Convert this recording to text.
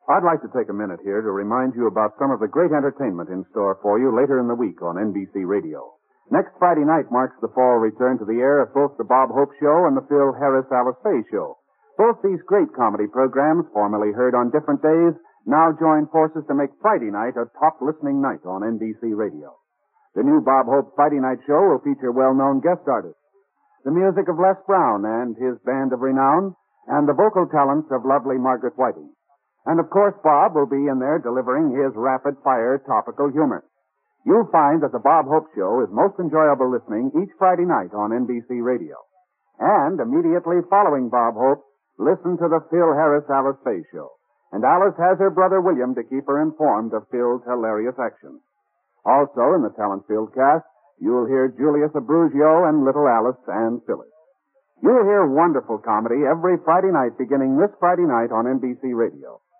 I'd like to take a minute here to remind you about some of the great entertainment in store for you later in the week on NBC Radio. Next Friday night marks the fall return to the air of both the Bob Hope Show and the Phil Harris Alice Faye Show. Both these great comedy programs, formerly heard on different days, now join forces to make Friday night a top listening night on NBC Radio. The new Bob Hope Friday night show will feature well-known guest artists, the music of Les Brown and his band of renown, and the vocal talents of lovely Margaret Whiting. And, of course, Bob will be in there delivering his rapid-fire topical humor. You'll find that the Bob Hope Show is most enjoyable listening each Friday night on NBC Radio. And immediately following Bob Hope, listen to the Phil Harris Alice Faye Show. And Alice has her brother William to keep her informed of Phil's hilarious actions. Also, in the talent-filled cast, you'll hear Julius Abruzio and Little Alice and Phyllis. You'll hear wonderful comedy every Friday night beginning this Friday night on NBC Radio.